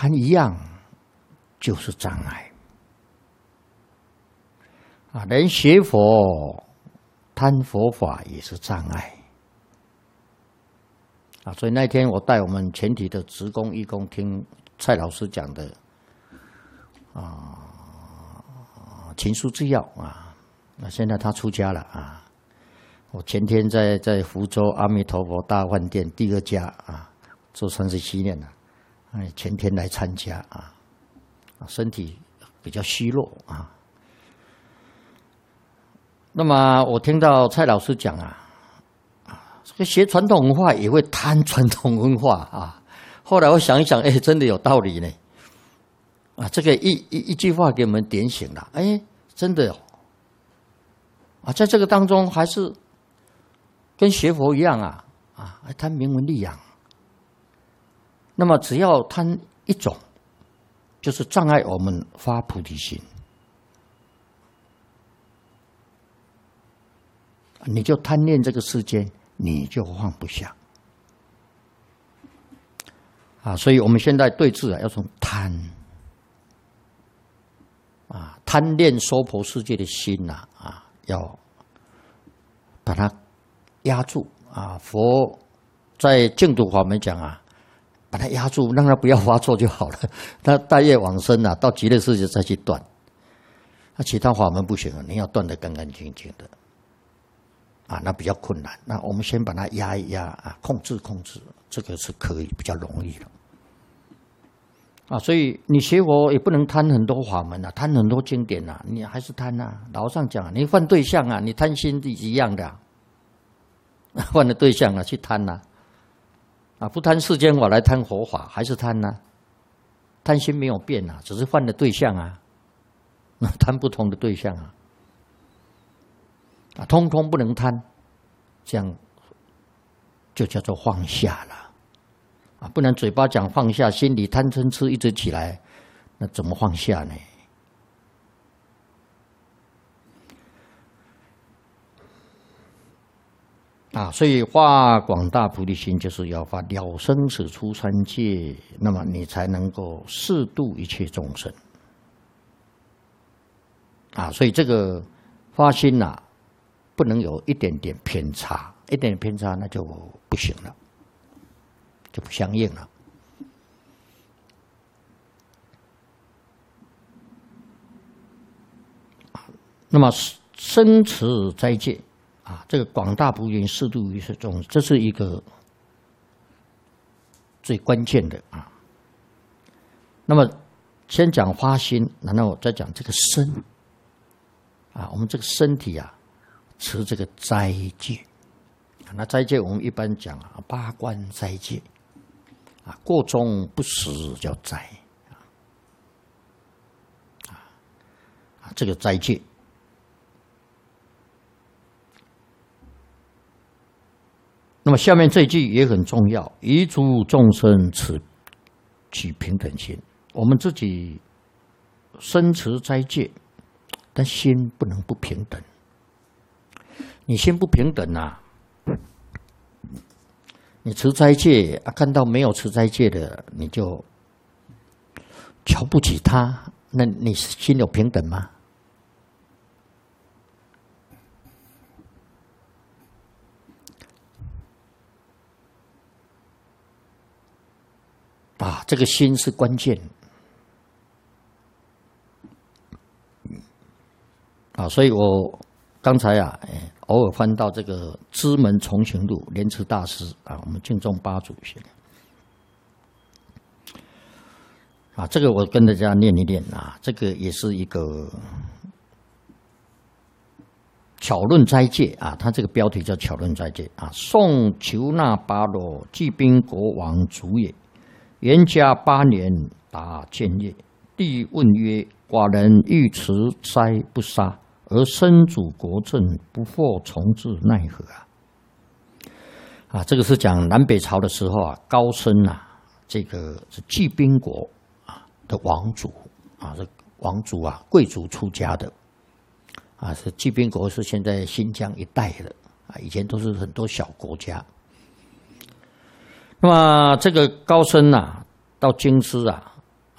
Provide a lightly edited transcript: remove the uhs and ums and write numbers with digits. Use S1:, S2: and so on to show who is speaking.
S1: 贪一样就是障碍啊！连学佛贪佛法也是障碍啊！所以那天我带我们全体的职工义工听蔡老师讲的情书制药啊，那现在他出家了啊！我前天在福州阿弥陀佛大饭店第2家啊，做37年了，前天来参加啊，身体比较虚弱啊。那么我听到蔡老师讲这个学传统文化也会贪传统文化啊。后来我想一想，真的有道理呢。这个一句话给我们点醒了，真的在这个当中还是跟学佛一样贪名闻利养。那么只要贪一种，就是障碍我们发菩提心。你就贪恋这个世间，你就放不下所以我们现在对治要从贪贪恋娑婆世界的心要把它压住佛在净土法门讲把它压住，让它不要发作就好了。它大业往生到极乐世界再去断。其他法门不行你要断得干干净净的那比较困难。那我们先把它压一压控制，这个是可以比较容易的所以你学佛也不能贪很多法门贪很多经典你还是贪老和尚讲你犯对象你贪心一样的犯了对象去贪不贪世间法来贪佛法还是贪贪心没有变只是犯了对象贪不同的对象通通不能贪，这样就叫做放下了不然嘴巴讲放下，心里贪嗔痴一直起来，那怎么放下呢？所以发广大菩提心，就是要发了生死出三界，那么你才能够适度一切众生所以这个发心不能有一点点偏差，一点点偏差那就不行了，就不相应了。那么生持斋戒这个广大菩提心适度于世众生，这是一个最关键的那么先讲发心，然后再讲这个身我们这个身体持这个斋戒那斋戒我们一般讲八关斋戒过中不食叫斋这个斋戒。那么下面这一句也很重要，于诸众生取平等心。我们自己身持斋戒，但心不能不平等。你心不平等你持斋戒看到没有持斋戒的，你就瞧不起他，那你心有平等吗？这个心是关键所以我刚才偶尔翻到这个《知门重行录》莲池大师我们净宗八祖写的这个我跟大家念一念这个也是一个巧论斋戒他这个标题叫巧论斋戒宋求那巴罗济宾国王主也，元嘉8年达建业，帝问曰：寡人欲持斋不杀，而身主国政，不复从之，奈何这个是讲南北朝的时候高僧这个是济宾国的王族这王族贵族出家的是济宾国是现在新疆一带的以前都是很多小国家。那么这个高僧到京师